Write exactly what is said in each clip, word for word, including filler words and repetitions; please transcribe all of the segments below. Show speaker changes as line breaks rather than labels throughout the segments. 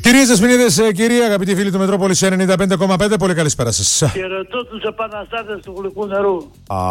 Κυρίες Δεσποινίδες, κύριοι, αγαπητοί φίλοι του Μετρόπολης ενενήντα πέντε κόμμα πέντε, πολύ καλησπέρα σας.
Χαιρετώ τους επαναστάτες του γλυκού νερού.
Α,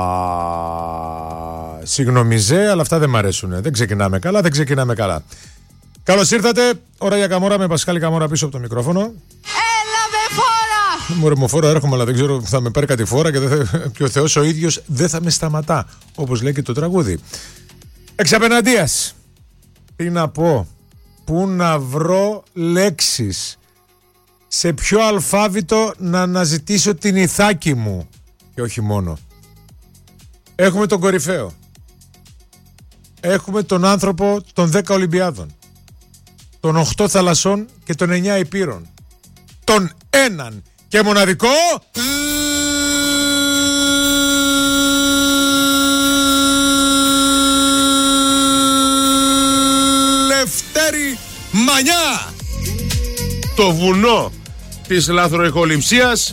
συγγνωμιζέ, αλλά αυτά δεν μ' αρέσουν. Δεν ξεκινάμε καλά, δεν ξεκινάμε καλά. Καλώς ήρθατε, ώρα για Καμόρα με Πασχάλη Καμόρα πίσω από το μικρόφωνο.
Έλα με φόρα!
Μωρέ μου φόρα έρχομαι, αλλά δεν ξέρω, θα με πάρει κάτι φόρα και, δεν θα, και ο Θεός ο ίδιος δεν θα με σταματά, όπως λέει και το τραγούδι. Εξ απέναντίας, τι να πω, πού να βρω λέξεις, σε ποιο αλφάβητο να αναζητήσω την Ιθάκη μου και όχι μόνο. Έχουμε τον κορυφαίο, έχουμε τον άνθρωπο των δέκα Ολυμπιάδων, των οκτώ θαλασσών και των εννιά υπήρων, τον έναν και μοναδικό Λευτέρη Μανιά, το βουνό της λαθροϊχοληψίας.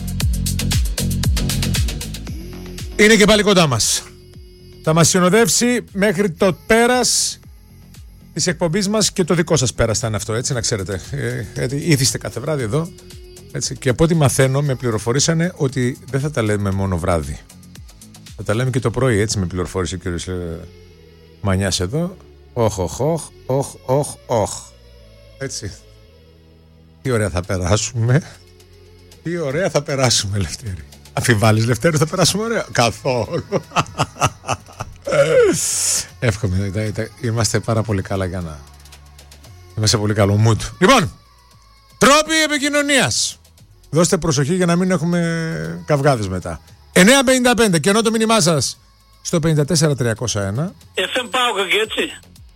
Είναι και πάλι κοντά μας. Θα μας συνοδεύσει μέχρι το πέρας της εκπομπής μας και το δικό σας πέρας θα είναι αυτό, έτσι να ξέρετε. Ε, γιατί ήθιστε κάθε βράδυ εδώ, έτσι, και από ό,τι μαθαίνω με πληροφορήσανε ότι δεν θα τα λέμε μόνο βράδυ. Θα τα λέμε και το πρωί, έτσι με πληροφόρησε ο κύριος Μανιάς εδώ. Όχ, όχ, όχ, όχ, όχ, όχ. Έτσι. Τι ωραία θα περάσουμε. Τι ωραία θα περάσουμε, Λευτέρη. Αφιβάλλεις, Λευτέρη, θα περάσουμε ωραία? Καθόλου. Εύχομαι, είμαστε πάρα πολύ καλά για να είμαστε σε πολύ καλό mood. Λοιπόν, τρόποι επικοινωνίας. Δώστε προσοχή για να μην έχουμε καυγάδες μετά. εννιά πενήντα πέντε και ενώ το μήνυμά σας στο πενήντα τέσσερα τριακόσια ένα.
Εφ εμ πάω και έτσι.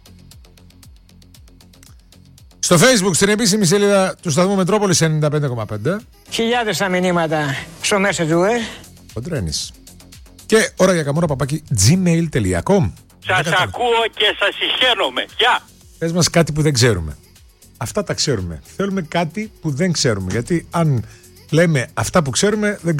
Στο Facebook, στην επίσημη σελίδα του σταθμού Μετρόπολης ενενήντα πέντε κόμμα πέντε.
Χιλιάδες τα μηνύματα στο Messenger.
Κοντρένης. Και ώρα για Καμόρα παπάκι gmail τελεία com.
Σας ακούω και σας συγχαίρομαι. Γεια!
Πες μας κάτι που δεν ξέρουμε. Αυτά τα ξέρουμε. Θέλουμε κάτι που δεν ξέρουμε. Γιατί αν λέμε αυτά που ξέρουμε, δεν